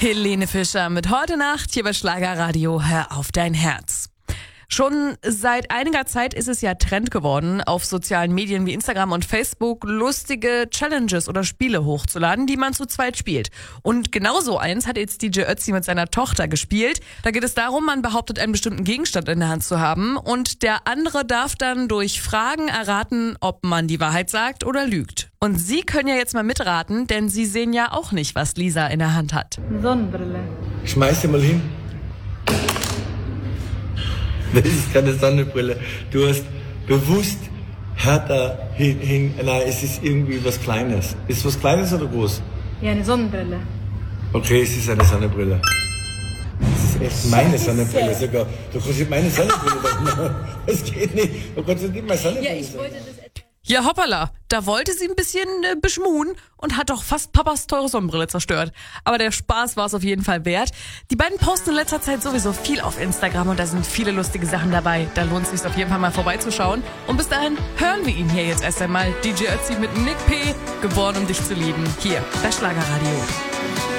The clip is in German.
Helene Fischer mit Heute Nacht hier bei Schlagerradio. Hör auf dein Herz. Schon seit einiger Zeit ist es ja Trend geworden, auf sozialen Medien wie Instagram und Facebook lustige Challenges oder Spiele hochzuladen, die man zu zweit spielt. Und genauso eins hat jetzt DJ Ötzi mit seiner Tochter gespielt. Da geht es darum, man behauptet, einen bestimmten Gegenstand in der Hand zu haben und der andere darf dann durch Fragen erraten, ob man die Wahrheit sagt oder lügt. Und Sie können ja jetzt mal mitraten, denn Sie sehen ja auch nicht, was Lisa in der Hand hat. Sonnenbrille. Schmeiß sie mal hin. Das ist keine Sonnenbrille. Du hast bewusst härter hin. Nein, es ist irgendwie was Kleines. Ist es was Kleines oder groß? Ja, eine Sonnenbrille. Okay, es ist eine Sonnenbrille. Das ist echt meine Sonnenbrille sogar. Du kannst nicht meine Sonnenbrille machen. Das geht nicht. Du kannst nicht meine Sonnenbrille sagen. Ja, hoppala, da wollte sie ein bisschen beschmuhen und hat doch fast Papas teure Sonnenbrille zerstört. Aber der Spaß war es auf jeden Fall wert. Die beiden posten in letzter Zeit sowieso viel auf Instagram und da sind viele lustige Sachen dabei. Da lohnt es sich auf jeden Fall mal vorbeizuschauen. Und bis dahin hören wir ihn hier jetzt erst einmal. DJ Ötzi mit Nick P., geboren um dich zu lieben, hier bei Schlagerradio.